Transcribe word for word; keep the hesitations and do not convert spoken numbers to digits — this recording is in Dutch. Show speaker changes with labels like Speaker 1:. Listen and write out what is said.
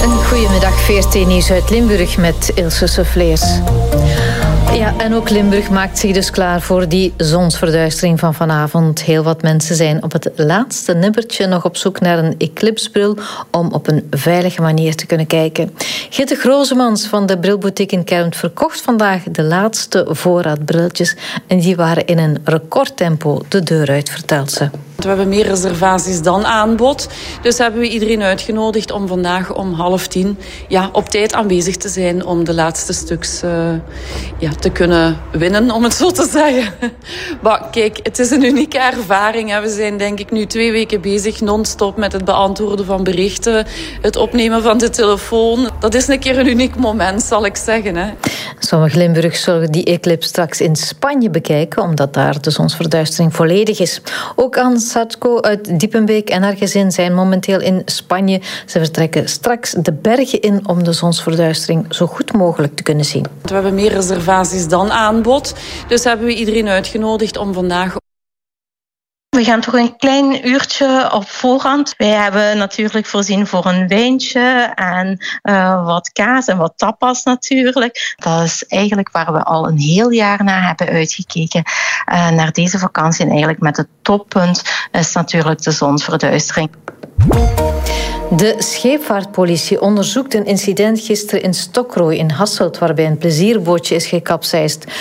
Speaker 1: Een goedemiddag, V R T Nieuws uit Limburg met Ilse Souffleers. Ja, en ook Limburg maakt zich dus klaar voor die zonsverduistering van vanavond. Heel wat mensen zijn op het laatste nippertje nog op zoek naar een eclipsebril om op een veilige manier te kunnen kijken. Gitte Grozemans van de brilboutique in Kermt verkocht vandaag de laatste voorraad brilletjes en die waren in een recordtempo de deur uit, vertelt ze.
Speaker 2: We hebben meer reservaties dan aanbod. Dus hebben we iedereen uitgenodigd om vandaag om half tien ja, op tijd aanwezig te zijn om de laatste stuks uh, ja, te kunnen winnen, om het zo te zeggen. Maar kijk, het is een unieke ervaring. Hè. We zijn denk ik nu twee weken bezig non-stop met het beantwoorden van berichten, het opnemen van de telefoon. Dat is een keer een uniek moment, zal ik zeggen. Hè.
Speaker 1: Sommige Limburgers zullen die eclipse straks in Spanje bekijken, omdat daar de zonsverduistering volledig is. Ook aan Sadko uit Diepenbeek en haar gezin zijn momenteel in Spanje. Ze vertrekken straks de bergen in om de zonsverduistering zo goed mogelijk te kunnen zien.
Speaker 2: We hebben meer reservaties dan aanbod. Dus hebben we iedereen uitgenodigd om vandaag...
Speaker 3: We gaan toch een klein uurtje op voorhand. Wij hebben natuurlijk voorzien voor een wijntje en uh, wat kaas en wat tapas natuurlijk. Dat is eigenlijk waar we al een heel jaar naar hebben uitgekeken. Uh, naar deze vakantie en eigenlijk met het toppunt is natuurlijk de zonsverduistering.
Speaker 1: De scheepvaartpolitie onderzoekt een incident gisteren in Stokrooi in Hasselt, waarbij een plezierbootje is gekapseist.